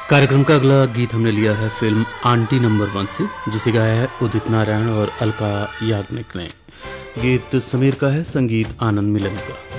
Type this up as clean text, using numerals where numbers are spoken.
कार्यक्रम का अगला गीत हमने लिया है फिल्म आंटी नंबर 1 से, जिसे गाया है उदित नारायण और अलका याग्निक ने। गीत समीर का है, संगीत आनंद मिलन का।